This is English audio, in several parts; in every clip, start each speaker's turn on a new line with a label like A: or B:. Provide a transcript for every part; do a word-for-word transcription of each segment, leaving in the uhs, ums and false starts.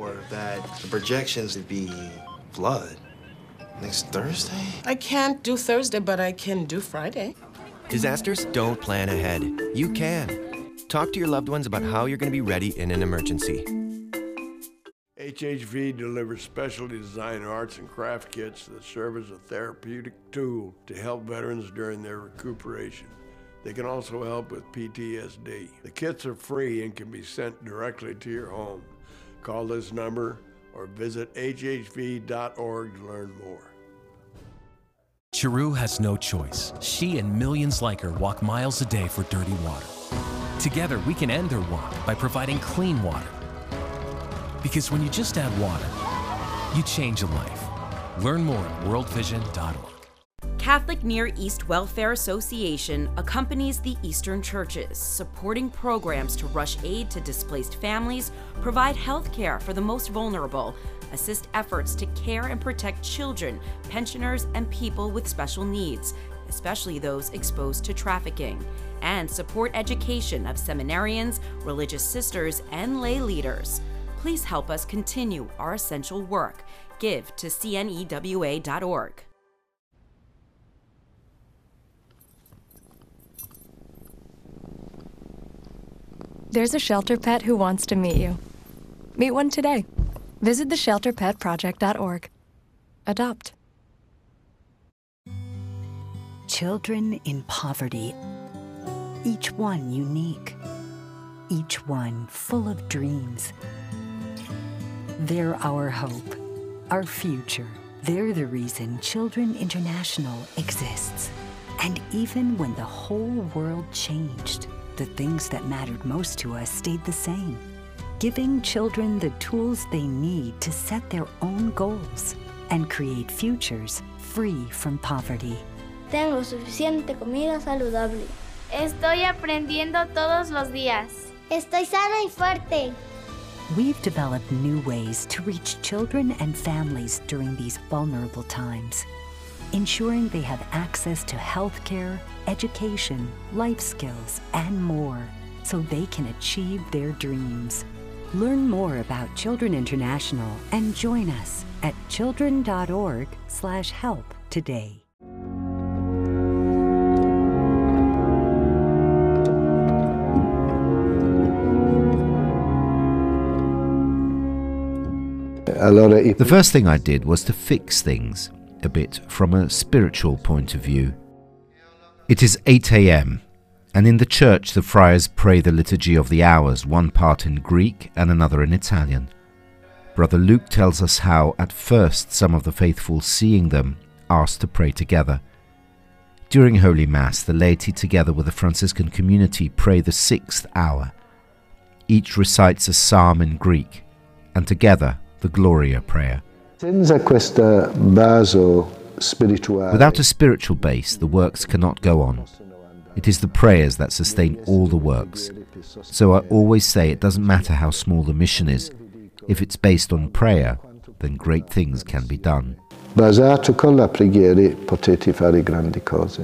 A: Or that the projections would be flood next Thursday?
B: I can't do Thursday, but I can do Friday.
C: Disasters don't plan ahead. You can. Talk to your loved ones about how you're going to be ready in an emergency.
D: H H V delivers specialty design arts and craft kits that serve as a therapeutic tool to help veterans during their recuperation. They can also help with P T S D. The kits are free and can be sent directly to your home. Call this number or visit H H V dot org to learn more.
E: Chiru has no choice. She and millions like her walk miles a day for dirty water. Together, we can end their walk by providing clean water. Because when you just add water, you change a life. Learn more at world vision dot org.
F: Catholic Near East Welfare Association accompanies the Eastern churches, supporting programs to rush aid to displaced families, provide health care for the most vulnerable, assist efforts to care and protect children, pensioners, and people with special needs, especially those exposed to trafficking, and support education of seminarians, religious sisters, and lay leaders. Please help us continue our essential work. Give to C N E W A dot org.
G: There's a shelter pet who wants to meet you. Meet one today. Visit the shelter pet project dot org. Adopt.
H: Children in poverty, each one unique, each one full of dreams. They're our hope, our future. They're the reason Children International exists. And even when the whole world changed, the things that mattered most to us stayed the same. Giving children the tools they need to set their own goals and create futures free from poverty.
I: Tengo suficiente comida saludable.
J: Estoy aprendiendo todos los días.
I: Estoy sana y fuerte.
H: We've developed new ways to reach children and families during these vulnerable times, ensuring they have access to health care, education, life skills, and more, so they can achieve their dreams. Learn more about Children International and join us at children dot org slash help today.
K: The first thing I did was to fix things a bit from a spiritual point of view. It is eight a m and in the church the friars pray the Liturgy of the Hours, one part in Greek and another in Italian. Brother Luke tells us how, at first, some of the faithful, seeing them, asked to pray together. During Holy Mass, the laity, together with the Franciscan community, pray the sixth hour. Each recites a psalm in Greek, and together the Gloria prayer. Without a spiritual base, the works cannot go on. It is the prayers that sustain all the works. So I always say it doesn't matter how small the mission is. If it's based on prayer, then great things can be done.
L: Basato con la preghiera potete fare grandi cose.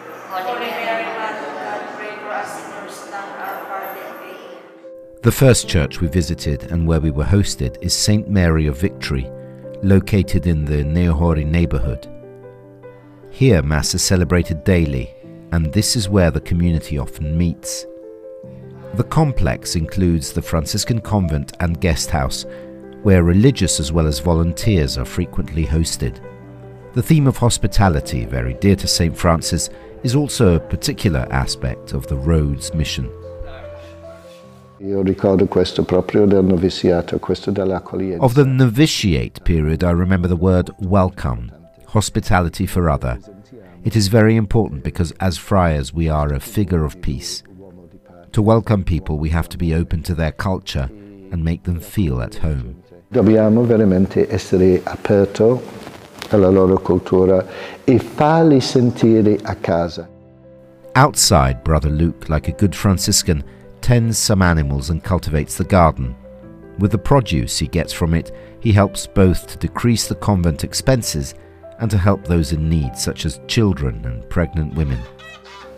K: The first church we visited and where we were hosted is Saint Mary of Victory, located in the Neohori neighborhood. Here Mass is celebrated daily, and this is where the community often meets. The complex includes the Franciscan convent and guest house, where religious as well as volunteers are frequently hosted. The theme of hospitality, very dear to Saint Francis, is also a particular aspect of the Rhodes mission.
L: Of
K: the novitiate period, I remember the word welcome, hospitality for other. It is very important because as friars we are a figure of peace. To welcome people we have to be open to their culture and make them feel at home.
L: Dobbiamo veramente essere aperto alla loro cultura e farli sentire a casa.
K: Outside, Brother Luke, like a good Franciscan, tends some animals and cultivates the garden. With the produce he gets from it, he helps both to decrease the convent expenses and to help those in need, such as children and pregnant women.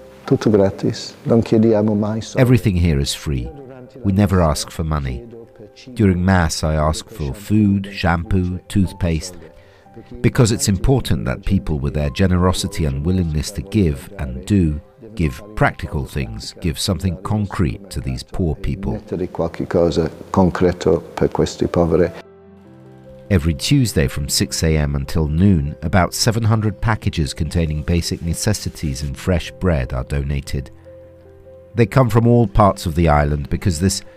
L: Tutto gratis. Non chiediamo mai soldi.
K: Everything here is free. We never ask for money. During Mass, I ask for food, shampoo, toothpaste, because it's important that people, with their generosity and willingness to give and do, give practical things, give something concrete to these poor people. Every Tuesday from six a m until noon, about seven hundred packages containing basic necessities and fresh bread are donated. They come from all parts of the island because this